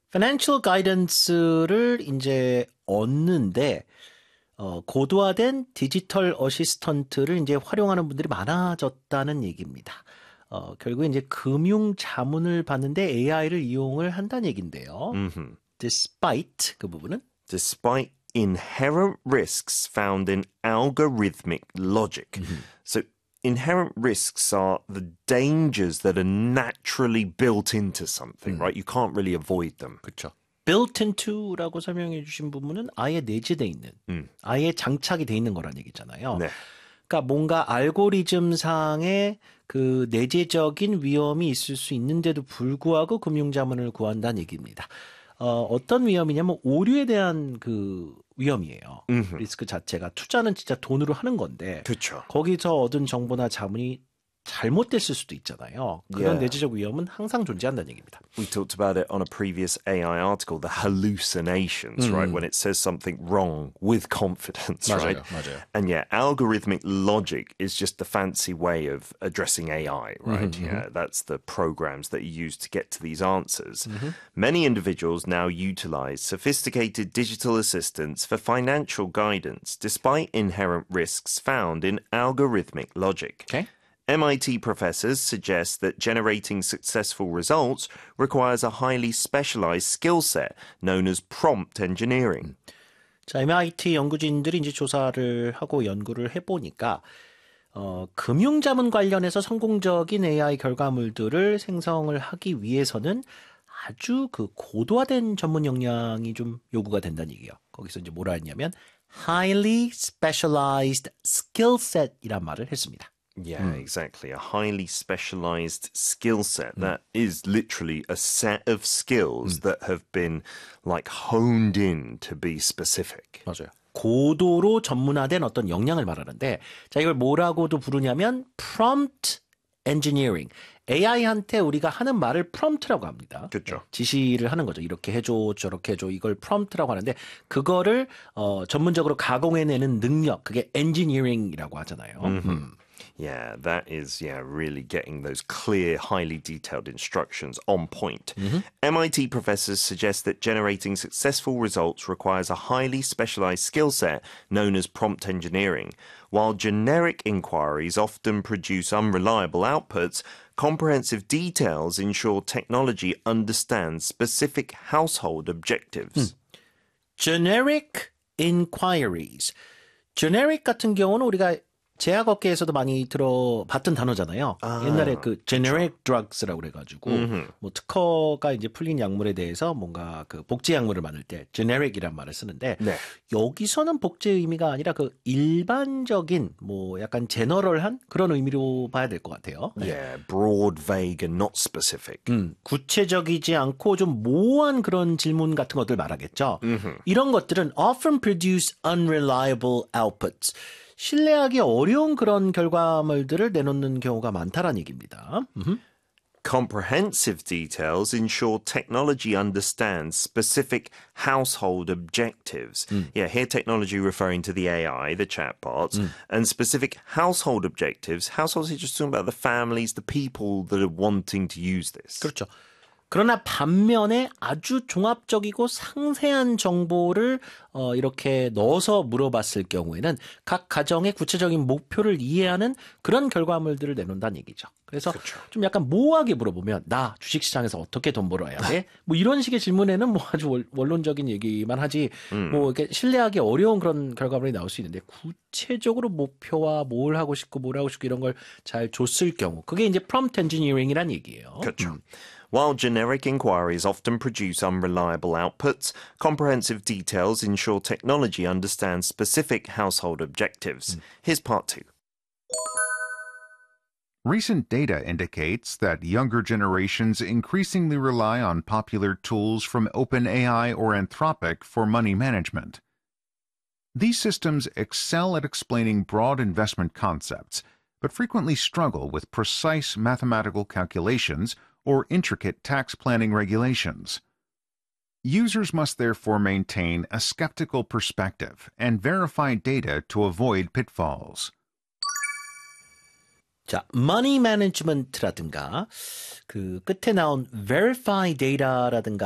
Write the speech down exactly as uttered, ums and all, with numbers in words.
Financial Guidance를 이제 얻는데 어, 고도화된 디지털 어시스턴트를 이제 활용하는 분들이 많아졌다는 얘기입니다. 어, 결국 이제 금융 자문을 받는데 에이아이를 이용을 한다는 얘기인데요. Mm-hmm. Despite 그 부분은 Despite inherent risks found in algorithmic logic. Mm-hmm. So inherent risks are the dangers that are naturally built into something, mm. right? You can't really avoid them. 그렇죠. built into라고 설명해 주신 부분은 아예 내재돼 있는, 음. 아예 장착이 돼 있는 거란 얘기잖아요. 네. 그러니까 뭔가 알고리즘상의 그 내재적인 위험이 있을 수 있는데도 불구하고 금융자문을 구한다는 얘기입니다. 어, 어떤 위험이냐면 오류에 대한 그 위험이에요. 음흠. 리스크 자체가 투자는 진짜 돈으로 하는 건데 그쵸. 거기서 얻은 정보나 자문이 잘못됐을 수도 있잖아요. 그런 Yeah. 내재적 위험은 항상 존재한다는 얘기입니다. We talked about it on a previous A I article, the hallucinations, mm. right? When it says something wrong with confidence, 맞아요, right? 맞아요. And yeah, algorithmic logic is just the fancy way of addressing A I, right? Mm-hmm, yeah, mm-hmm. that's the programs that you use to get to these answers. Mm-hmm. Many individuals now utilize sophisticated digital assistants for financial guidance, despite inherent risks found in algorithmic logic. Okay. M I T professors suggest that generating successful results requires a highly specialized skill set known as prompt engineering. 자, 엠아이티 연구진들이 이제 조사를 하고 연구를 해보니까 어, 금융자문 관련해서 성공적인 에이아이 결과물들을 생성을 하기 위해서는 아주 그 고도화된 전문 역량이 좀 요구가 된다는 얘기예요. 거기서 이제 뭐라 했냐면 highly specialized skill set이란 말을 했습니다. Yeah, mm. exactly. A highly specialized skill set. Mm. That is literally a set of skills mm. that have been like honed in to be specific. 맞아요. 고도로 전문화된 어떤 역량을 말하는데 자, 이걸 뭐라고도 부르냐면 prompt engineering. 에이아이한테 우리가 하는 말을 prompt라고 합니다. 그렇죠. 지시를 하는 거죠. 이렇게 해줘, 저렇게 해줘. 이걸 prompt라고 하는데 그거를 어, 전문적으로 가공해내는 능력, 그게 engineering이라고 하잖아요. Mm-hmm. 음. Yeah, that is, yeah, really getting those clear, highly detailed instructions on point. Mm-hmm. M I T professors suggest that generating successful results requires a highly specialized skill set known as prompt engineering. While generic inquiries often produce unreliable outputs, comprehensive details ensure technology understands specific household objectives. 음. Generic inquiries. generic 같은 경우는 우리가 제약업계에서도 많이 들어봤던 단어잖아요. 아, 옛날에 그 generic 그렇죠. drugs라고 그래가지고 음흠. 뭐 특허가 이제 풀린 약물에 대해서 뭔가 그 복제 약물을 만들 때 generic이란 말을 쓰는데 네. 여기서는 복제 의미가 아니라 그 일반적인 뭐 약간 제너럴한 그런 의미로 봐야 될 것 같아요. 네. Yeah, broad, vague, and not specific. 음, 구체적이지 않고 좀 모호한 그런 질문 같은 것들 말하겠죠. 음흠. 이런 것들은 often produce unreliable outputs. 신뢰하기 어려운 그런 결과물들을 내놓는 경우가 많다라는 얘기입니다. 음흠. Comprehensive details ensure technology understands specific household objectives. Mm. Yeah, here technology referring to the A I, the chatbots, mm. and specific household objectives. Households is just talking about the families, the people that are wanting to use this. 그렇죠. 그러나 반면에 아주 종합적이고 상세한 정보를 어, 이렇게 넣어서 물어봤을 경우에는 각 가정의 구체적인 목표를 이해하는 그런 결과물들을 내놓는다는 얘기죠. 그래서 그렇죠. 좀 약간 모호하게 물어보면 나 주식시장에서 어떻게 돈 벌어야 돼? 뭐 이런 식의 질문에는 뭐 아주 원론적인 얘기만 하지 음. 뭐 이렇게 신뢰하기 어려운 그런 결과물이 나올 수 있는데 구체적으로 목표와 뭘 하고 싶고 뭘 하고 싶고 이런 걸 잘 줬을 경우 그게 이제 prompt engineering이란 얘기예요. 그렇죠. 음. While generic inquiries often produce unreliable outputs, comprehensive details ensure technology understands specific household objectives. Mm. Here's part two. Recent data indicates that younger generations increasingly rely on popular tools from OpenAI or Anthropic for money management. These systems excel at explaining broad investment concepts, but frequently struggle with precise mathematical calculations or intricate tax planning regulations. Users must therefore maintain a skeptical perspective and verify data to avoid pitfalls. 자, money management라든가 그 끝에 나온 verify data라든가